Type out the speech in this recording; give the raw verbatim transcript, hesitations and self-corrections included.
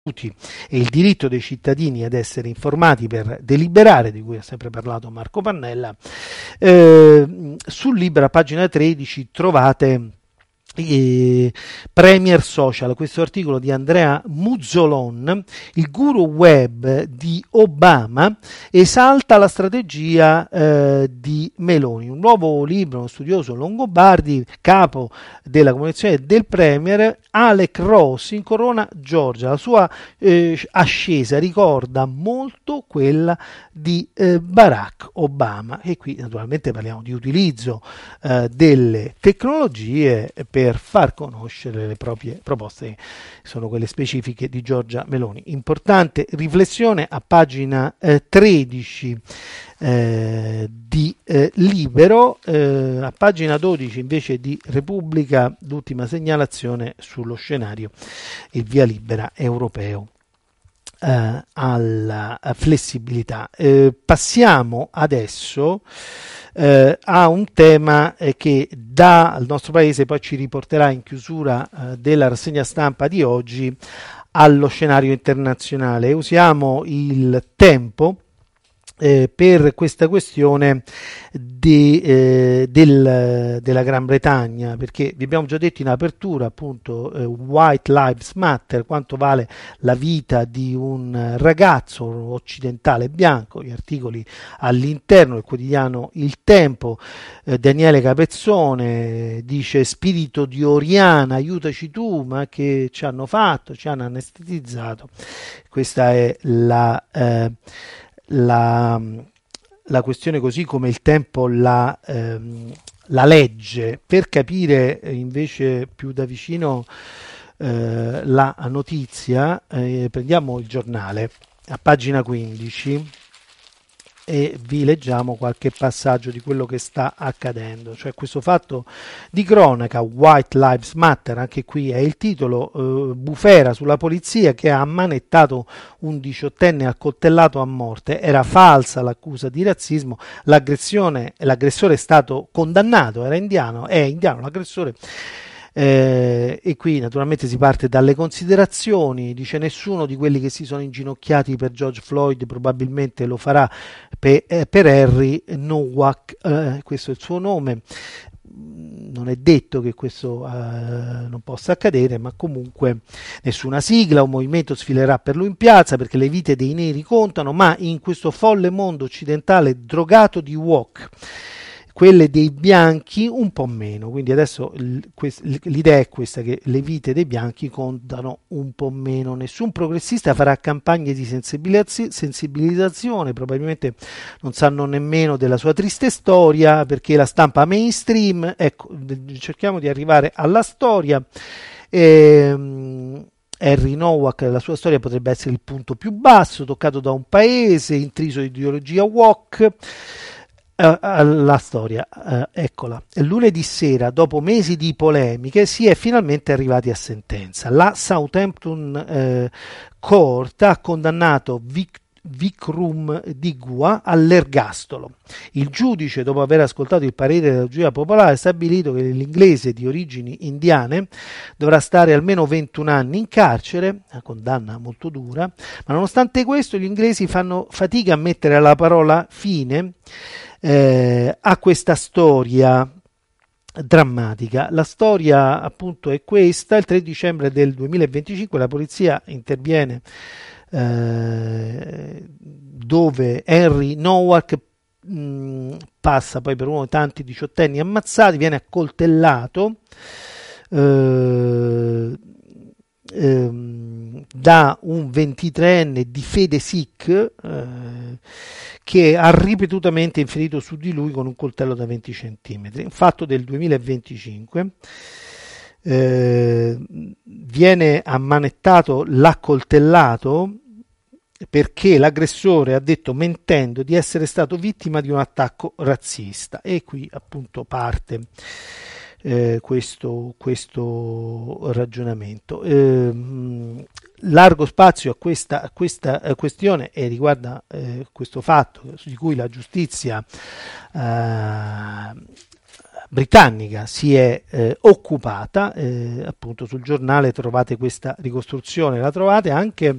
e il diritto dei cittadini ad essere informati per deliberare, di cui ha sempre parlato Marco Pannella. Eh, sul Libera, pagina tredici, trovate Eh, Premier Social, questo articolo di Andrea Muzzolon, il guru web di Obama esalta la strategia eh, di Meloni. Un nuovo libro, uno studioso Longobardi, capo della comunicazione del Premier, Alec Ross, incorona Georgia. La sua eh, ascesa ricorda molto quella di eh, Barack Obama, e qui naturalmente parliamo di utilizzo eh, delle tecnologie per far conoscere le proprie proposte, sono quelle specifiche di Giorgia Meloni. Importante riflessione a pagina eh, tredici eh, di eh, Libero, eh, a pagina dodici invece di Repubblica, l'ultima segnalazione sullo scenario, il via libera europeo eh, alla flessibilità. Eh, passiamo adesso Eh, a un tema eh, che dal nostro paese poi ci riporterà in chiusura eh, della rassegna stampa di oggi allo scenario internazionale. Usiamo il tempo eh, per questa questione di, eh, del, della Gran Bretagna, perché vi abbiamo già detto in apertura, appunto, eh, White Lives Matter, quanto vale la vita di un ragazzo occidentale bianco, gli articoli all'interno del quotidiano Il Tempo. eh, Daniele Capezzone dice: spirito di Oriana, aiutaci tu, ma che ci hanno fatto, ci hanno anestetizzato. Questa è la eh, La, la questione, così come Il Tempo la, ehm, la legge. Per capire eh, invece più da vicino eh, la notizia, eh, prendiamo Il Giornale a pagina quindici e vi leggiamo qualche passaggio di quello che sta accadendo, cioè questo fatto di cronaca, White Lives Matter, anche qui è il titolo, eh, bufera sulla polizia che ha ammanettato un diciottenne accoltellato a morte, era falsa l'accusa di razzismo, l'aggressione, l'aggressore è stato condannato, era indiano, è indiano l'aggressore. Eh, e qui naturalmente si parte dalle considerazioni, dice: nessuno di quelli che si sono inginocchiati per George Floyd probabilmente lo farà per, eh, per Henry Nowak, eh, questo è il suo nome. Non è detto che questo eh, non possa accadere, ma comunque nessuna sigla o movimento sfilerà per lui in piazza, perché le vite dei neri contano, ma in questo folle mondo occidentale drogato di woke, quelle dei bianchi un po' meno. Quindi adesso l'idea è questa, che le vite dei bianchi contano un po' meno. Nessun progressista farà campagne di sensibilizzazione, probabilmente non sanno nemmeno della sua triste storia, perché la stampa mainstream, ecco, cerchiamo di arrivare alla storia. Ehm, Henry Nowak, la sua storia potrebbe essere il punto più basso, toccato da un paese intriso di ideologia woke. La storia, uh, eccola. Lunedì sera, dopo mesi di polemiche, si è finalmente arrivati a sentenza. La Southampton uh, Court ha condannato Vic- Vikram Digua all'ergastolo. Il giudice, dopo aver ascoltato il parere della giuria popolare, ha stabilito che l'inglese di origini indiane dovrà stare almeno ventuno anni in carcere, una condanna molto dura, ma nonostante questo gli inglesi fanno fatica a mettere la parola fine Eh, a questa storia drammatica. La storia appunto è questa: il tre dicembre del duemilaventicinque la polizia interviene eh, dove Henry Nowak mh, passa poi per uno dei tanti diciottenni ammazzati, viene accoltellato eh, ehm, da un ventitreenne di fede sikh eh, che ha ripetutamente inferito su di lui con un coltello da venti centimetri. Un fatto del duemilaventicinque. Eh, viene ammanettato l'accoltellato perché l'aggressore ha detto, mentendo, di essere stato vittima di un attacco razzista, e qui appunto parte eh, questo, questo ragionamento. Eh, largo spazio a questa, a questa eh, questione, e riguarda eh, questo fatto di cui la giustizia eh, britannica si è eh, occupata. Eh, appunto sul Giornale trovate questa ricostruzione, la trovate anche